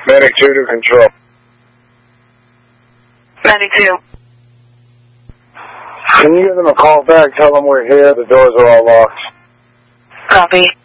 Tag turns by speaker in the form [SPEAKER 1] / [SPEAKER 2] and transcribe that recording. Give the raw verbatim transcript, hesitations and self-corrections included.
[SPEAKER 1] Medic two to control.
[SPEAKER 2] Medic two.
[SPEAKER 1] Can you give them a call back? Tell them we're here. The doors are all locked.
[SPEAKER 2] Copy.